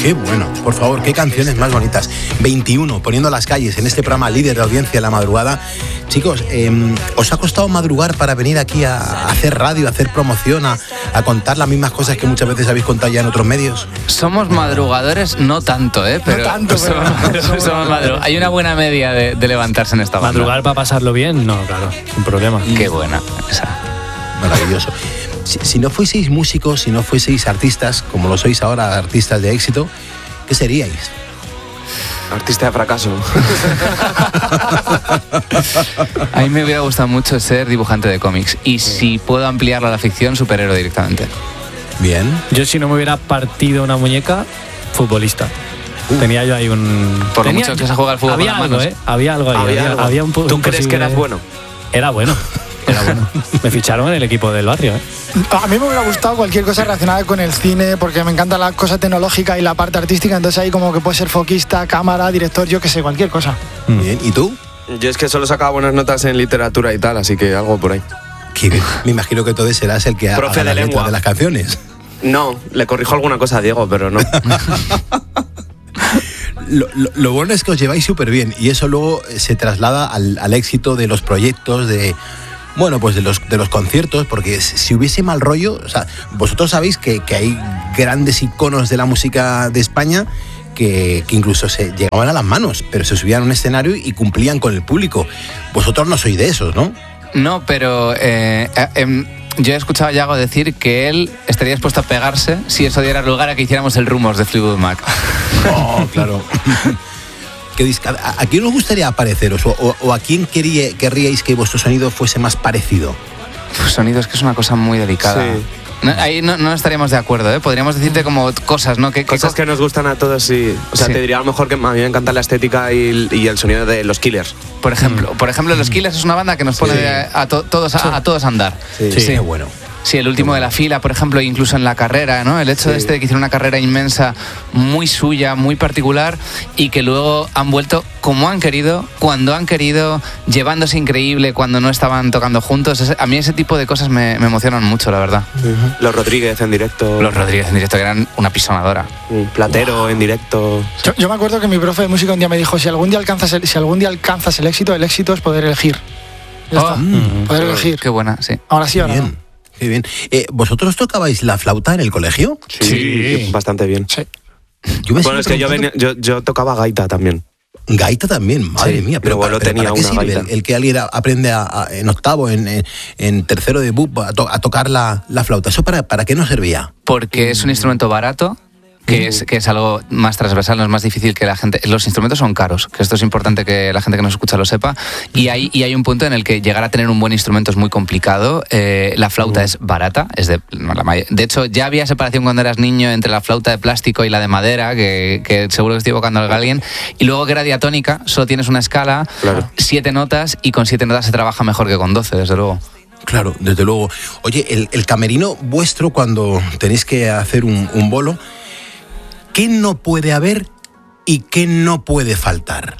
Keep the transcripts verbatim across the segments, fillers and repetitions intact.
Qué bueno, por favor, qué canciones más bonitas. veintiuno, poniendo las calles en este programa líder de audiencia en la madrugada. Chicos, eh, ¿os ha costado madrugar para venir aquí a, a hacer radio, a hacer promoción, a, a contar las mismas cosas que muchas veces habéis contado ya en otros medios? Somos madrugadores, no tanto, ¿eh? Pero no tanto, pero somos, somos, somos madru- Hay una buena media de, de levantarse en esta banda. ¿Madrugar para pasarlo bien? No, claro, sin problema. Qué buena esa. Maravilloso. Si, si no fueseis músicos, si no fueseis artistas, como lo sois ahora, artistas de éxito, ¿qué seríais? Artista de fracaso. A mí me hubiera gustado mucho ser dibujante de cómics. Y si puedo ampliarlo a la ficción, superhéroe directamente. Bien. Yo, si no me hubiera partido una muñeca, futbolista. Uh. Tenía yo ahí un... Por Tenía, mucho que se juega al fútbol había con las algo, manos. ¿eh? Había algo ahí. Había Había, algo. había un, ¿Tú un crees posible... que eras bueno? Era bueno. Era bueno. Me ficharon en el equipo del barrio, ¿eh? A mí me hubiera gustado cualquier cosa relacionada con el cine, porque me encanta la cosa tecnológica y la parte artística, entonces ahí como que puede ser foquista, cámara, director, yo qué sé, cualquier cosa. Bien. ¿Y tú? Yo es que solo sacaba buenas notas en literatura y tal, así que algo por ahí. Que me imagino que entonces serás el que haga Profe de la letra lengua. de las canciones. No, le corrijo alguna cosa a Diego, pero no. Lo, lo, lo bueno es que os lleváis súper bien y eso luego se traslada al, al éxito de los proyectos, de bueno, pues de los, de los conciertos, porque si hubiese mal rollo, o sea, vosotros sabéis que, que hay grandes iconos de la música de España que, que incluso se llegaban a las manos, pero se subían a un escenario y cumplían con el público. Vosotros no sois de esos, ¿no? No, pero eh, eh, eh, yo he escuchado a Yago decir que él estaría dispuesto a pegarse si eso diera lugar a que hiciéramos el Rumors de Fleetwood Mac. Oh, claro. ¿A, ¿A quién os gustaría pareceros? O, o, o a quién quería, querríais que vuestro sonido fuese más parecido? Pues sonido es que es una cosa muy delicada. Sí. No, ahí no, no estaríamos de acuerdo, ¿eh? Podríamos decirte como cosas, ¿no? Que, Cosas que, que nos gustan a todos, sí. O sea, Sí. te diría a lo mejor que a mí me encanta la estética y, y el sonido de los Killers. Por ejemplo, por ejemplo, los Killers es una banda que nos pone Sí. a, a to- todos a, a todos a andar. Sí. Sí, qué bueno. Sí, el último de la fila, por ejemplo, incluso en la carrera, ¿no? El hecho Sí. de este de que hicieron una carrera inmensa, muy suya, muy particular, y que luego han vuelto como han querido, cuando han querido, llevándose increíble cuando no estaban tocando juntos. Ese- a mí ese tipo de cosas me, me emocionan mucho, la verdad. Uh-huh. Los Rodríguez en directo. Los Rodríguez en directo, que eran una pisonadora. Un Platero wow. en directo. Yo, yo me acuerdo que mi profe de música un día me dijo, si algún día alcanzas el, si algún día alcanzas el éxito, el éxito es poder elegir. Ya Oh, está, mm, poder elegir. Qué buena, sí. Ahora sí, ahora Bien, no. qué bien. Eh, ¿Vosotros tocabais la flauta en el colegio? Sí, Sí. bastante bien. Sí. Yo me Bueno, sigo es que yo, preguntando- venía, yo, yo tocaba gaita también. Gaita también, madre Sí, mía. Pero, mi para, abuelo pero tenía ¿para qué una sirve gaita. el, el que alguien a- aprende a- a- en octavo, en, en, en tercero de B U P, a, to- a tocar la, la flauta? ¿Eso para, para qué nos servía? Porque es un instrumento barato, que es, que es algo más transversal, no es más difícil que la gente... Los instrumentos son caros, que esto es importante que la gente que nos escucha lo sepa, y hay, y hay un punto en el que llegar a tener un buen instrumento es muy complicado. Eh, la flauta es barata, es de, la may- de hecho ya había separación cuando eras niño entre la flauta de plástico y la de madera, que, que seguro que estoy evocando a alguien, y luego que era diatónica, solo tienes una escala, Claro. siete notas, y con siete notas se trabaja mejor que con doce, desde luego. Claro, desde luego. Oye, el, el camerino vuestro, cuando tenéis que hacer un, un bolo, ¿qué no puede haber y qué no puede faltar?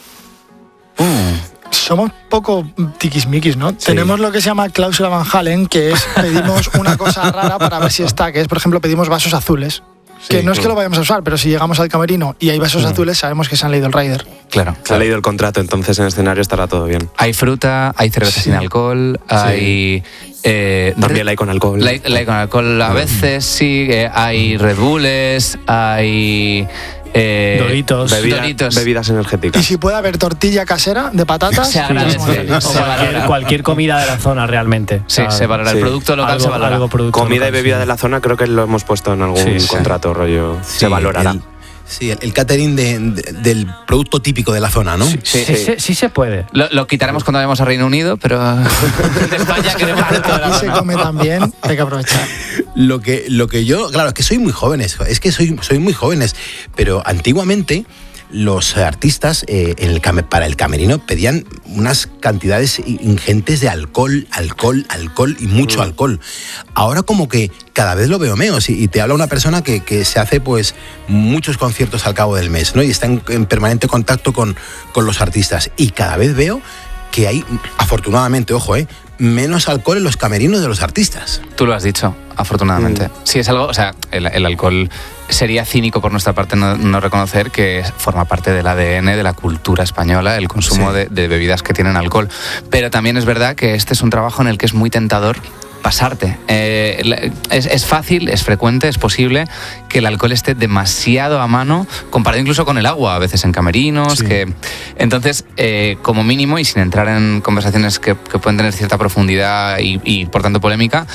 Somos poco tiquismiquis, ¿no? Tenemos lo que se llama cláusula Van Halen, que es pedimos una cosa rara para ver si está, que es, por ejemplo, pedimos vasos azules. Que no es que lo vayamos a usar, pero si llegamos al camerino y hay vasos azules, sabemos que se han leído el rider. Claro. Se ha leído el contrato, entonces en el escenario estará todo bien. Hay fruta, hay cerveza sin alcohol, hay... Eh, También re- la hay con alcohol. La, la hay con alcohol a veces, sí. eh, hay Red Bulls, hay... Eh, Doritos. Bebida- Doritos. Bebidas energéticas. Y si puede haber tortilla casera de patatas, Se agradece. pues, O Se cualquier, valora. cualquier comida de la zona realmente. Sí, O sea, se valora. sí. El producto local algo, se valora. algo producto Comida y local, bebida sí. de la zona creo que lo hemos puesto en algún Sí, sí. contrato, rollo. Sí, se valorará. el- sí, el, el catering de- de- del producto típico de la zona, ¿no? Sí, Sí, sí. sí, sí se puede. Lo, lo quitaremos cuando vayamos a Reino Unido, pero de España queremos de toda la aquí se zona. come también, hay que aprovechar. Lo que, lo que yo, claro, es que soy muy jóvenes, es que soy, soy muy jóvenes, pero antiguamente los artistas eh, en el came- para el camerino pedían unas cantidades ingentes de alcohol, alcohol, alcohol y mucho Mm. alcohol. Ahora como que cada vez lo veo menos y, y te habla una persona que, que se hace pues muchos conciertos al cabo del mes, ¿no? Y está en, en permanente contacto con, con los artistas y cada vez veo que hay, afortunadamente, ojo, eh, menos alcohol en los camerinos de los artistas. Tú lo has dicho, afortunadamente. Mm. Sí, es algo, o sea, el, el alcohol sería cínico por nuestra parte no, no reconocer que forma parte del A D N de la cultura española, el consumo sí. de, de bebidas que tienen alcohol. Pero también es verdad que este es un trabajo en el que es muy tentador pasarte. Eh, es, es fácil, es frecuente, es posible que el alcohol esté demasiado a mano, comparado incluso con el agua, a veces en camerinos. Sí. Que, entonces, eh, como mínimo, y sin entrar en conversaciones que, que pueden tener cierta profundidad y, y por tanto polémica,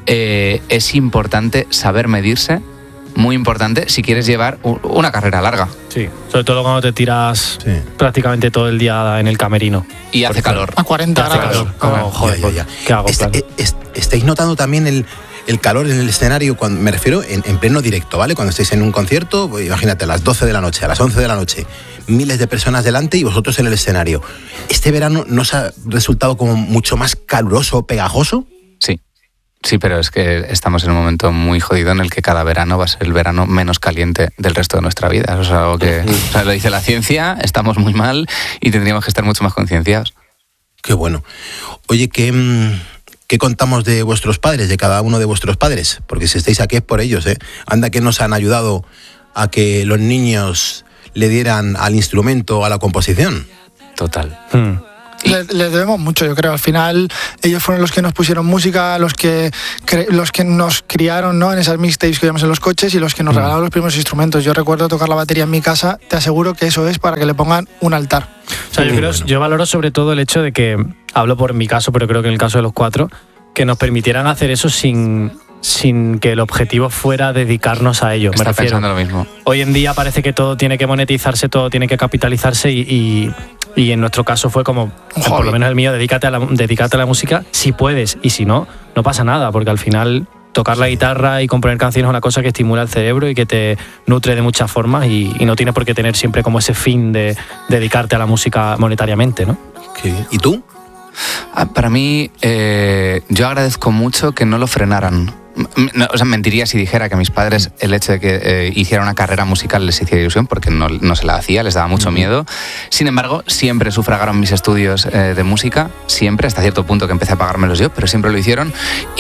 eh, es importante saber medirse, muy importante, si quieres llevar una carrera larga. Sí, sobre todo cuando te tiras sí. prácticamente todo el día en el camerino. Y hace calor. A cuarenta grados. Como, joder, ya, ya, ya. ¿Qué hago? Est- claro? est- ¿Estáis notando también el, el calor en el escenario? Cuando, me refiero en, en pleno directo, ¿vale? Cuando estáis en un concierto, pues, imagínate, a las doce de la noche, a las once de la noche, miles de personas delante y vosotros en el escenario. ¿Este verano no os ha resultado como mucho más caluroso, pegajoso? Sí. Sí, pero es que estamos en un momento muy jodido en el que cada verano va a ser el verano menos caliente del resto de nuestra vida. Eso es algo que o sea, lo dice la ciencia, estamos muy mal y tendríamos que estar mucho más concienciados. Qué bueno. Oye, ¿qué, ¿qué contamos de vuestros padres, de cada uno de vuestros padres? Porque si estáis aquí es por ellos, ¿eh? Anda que nos han ayudado a que los niños le dieran al instrumento, a la composición. Total. Hmm. Les le debemos mucho, yo creo. Al final, ellos fueron los que nos pusieron música, los que cre- los que nos criaron, ¿no? En esas mixtapes que íbamos en los coches y los que nos regalaron los primeros instrumentos. Yo recuerdo tocar la batería en mi casa, te aseguro que eso es para que le pongan un altar. O sea, yo, creo, yo valoro sobre todo el hecho de que, hablo por mi caso, pero creo que en el caso de los cuatro, que nos permitieran hacer eso sin... sin que el objetivo fuera dedicarnos a ello. Está me refiero. pensando lo mismo. Hoy en día parece que todo tiene que monetizarse, todo tiene que capitalizarse y, y, y en nuestro caso fue como, Joder. por lo menos el mío, dedícate a, la, dedícate a la música si puedes, y si no, no pasa nada, porque al final tocar la guitarra y componer canciones es una cosa que estimula el cerebro y que te nutre de muchas formas y, y no tienes por qué tener siempre como ese fin de dedicarte a la música monetariamente, ¿no? Okay. ¿Y tú? Ah, para mí, eh, yo agradezco mucho que no lo frenaran. No, o sea, mentiría si dijera que a mis padres el hecho de que eh, hiciera una carrera musical les hiciera ilusión, porque no, no se la hacía, les daba mucho miedo. Sin embargo, siempre sufragaron mis estudios eh, de música, siempre, hasta cierto punto que empecé a pagármelos yo, pero siempre lo hicieron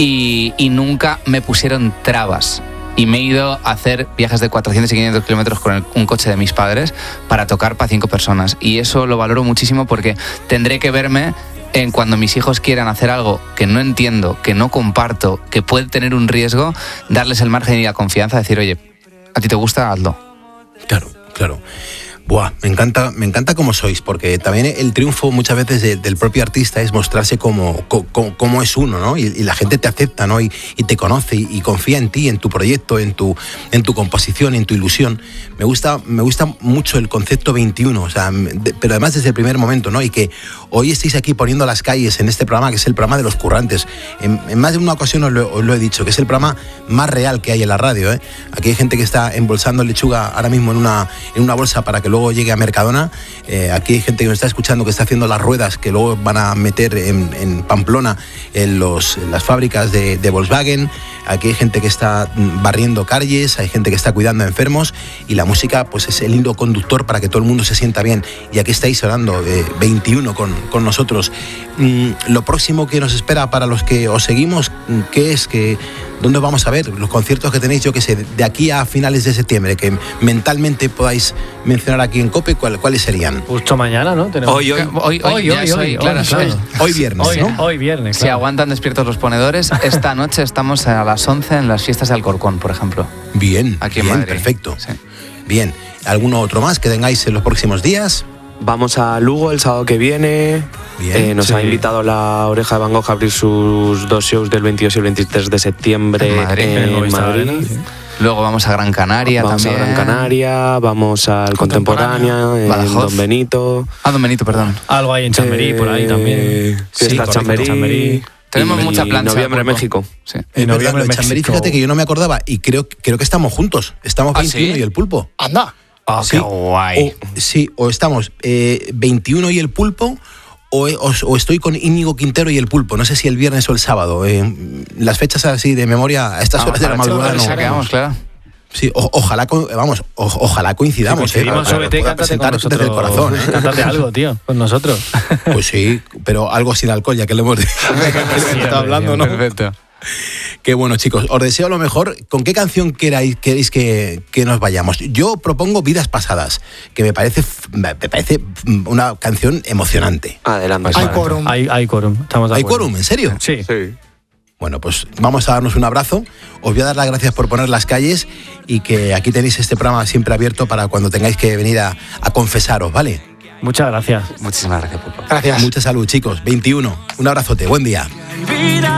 y, y nunca me pusieron trabas. Y me he ido a hacer viajes de cuatrocientos y quinientos kilómetros con el, un coche de mis padres para tocar para cinco personas. Y eso lo valoro muchísimo porque tendré que verme en cuando mis hijos quieran hacer algo que no entiendo, que no comparto, que puede tener un riesgo, darles el margen y la confianza, decir, oye, a ti te gusta, hazlo. Claro, claro. Buah, me encanta, me encanta cómo sois, porque también el triunfo muchas veces de, del propio artista es mostrarse como, como, como es uno, ¿no? Y, y la gente te acepta, ¿no? Y, y te conoce y, y confía en ti, en tu proyecto, en tu, en tu composición, en tu ilusión. Me gusta, me gusta mucho el concepto veintiuno, o sea, de, pero además desde el primer momento, ¿no? Y que hoy estéis aquí poniendo las calles en este programa, que es el programa de los currantes. En, en más de una ocasión os lo, os lo he dicho, que es el programa más real que hay en la radio, ¿eh? Aquí hay gente que está embolsando lechuga ahora mismo en una, en una bolsa para que luego llegue a Mercadona. Eh, aquí hay gente que nos está escuchando que está haciendo las ruedas que luego van a meter en, en Pamplona en, los, en las fábricas de, de Volkswagen. Aquí hay gente que está barriendo calles, hay gente que está cuidando a enfermos y la música pues es el hilo conductor para que todo el mundo se sienta bien. Y aquí estáis sonando de veintiuno con, con nosotros. Mm, lo próximo que nos espera para los que os seguimos, ¿qué es? que ¿Dónde vamos a ver los conciertos que tenéis, yo qué sé, de aquí a finales de septiembre, que mentalmente podáis mencionar aquí en COPE? ¿cuál, ¿Cuáles serían? Justo mañana, ¿no? Tenemos... Hoy, hoy, hoy, hoy, hoy, hoy, hoy, claro, hoy, claro. Hoy viernes, hoy, ¿no? Hoy viernes, claro. Si aguantan despiertos los ponedores, esta noche estamos a las once en las fiestas de Alcorcón, por ejemplo. Bien, aquí en bien, Madrid. Perfecto. Sí. Bien, ¿alguno otro más que tengáis en los próximos días? Vamos a Lugo el sábado que viene. Bien, eh, nos sí. ha invitado la Oreja de Van Gogh a abrir sus dos shows del veintidós y el veintitrés de septiembre en Madrid. En en Madrid. Arena, sí. Luego vamos a Gran Canaria vamos también. a Gran Canaria, vamos al Contemporánea, en Badajoz. Don Benito. Ah, Don Benito, perdón. Algo hay en Chamberí, Eh, por ahí también. Fiesta Sí, Chamberí. Chamberí. Tenemos y mucha plancha. Noviembre, pulpo. México. Sí. En noviembre verdad, lo de México. Chamberí, fíjate que yo no me acordaba y creo, creo que estamos juntos. Estamos ¿Ah, veintiuno sí? y el pulpo. Anda. Oh, Sí. qué guay. O, sí, o estamos eh, veintiuno y el pulpo, o, o, o estoy con Íñigo Quintero y el pulpo. No sé si el viernes o el sábado. Eh, las fechas así de memoria a estas Vamos horas de la para madrugada Chamberí, no. saqueamos, claro. Sí, o, ojalá, vamos, o, ojalá coincidamos. Sí, coincidimos, eh, súbete y cántate con nosotros. Desde el corazón, ¿eh? Cántate algo, tío, con nosotros. Pues sí, pero algo sin alcohol, ya que le hemos estado hablando, ¿no? Perfecto. Qué bueno, chicos, os deseo lo mejor. ¿Con qué canción queráis, queréis que, que nos vayamos? Yo propongo Vidas Pasadas, que me parece, me parece una canción emocionante. Adelante. Hay quórum. Hay, hay quórum, estamos de ¿Hay acuerdo. quórum? ¿En serio? Sí. Sí. Bueno, pues vamos a darnos un abrazo. Os voy a dar las gracias por poner las calles y que aquí tenéis este programa siempre abierto para cuando tengáis que venir a, a confesaros, ¿vale? Muchas gracias. Muchísimas gracias, Pulpo. Gracias. Mucha salud, chicos. veintiuno. Un abrazote. Buen día.